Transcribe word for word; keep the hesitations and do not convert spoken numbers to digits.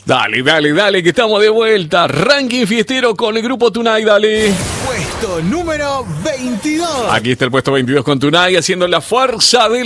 Dale, dale, dale, que estamos de vuelta. Ranking fiestero con el grupo Tunay, dale. Puesto número veintidós. Aquí está el puesto veintidós con Tunay haciendo la fuerza de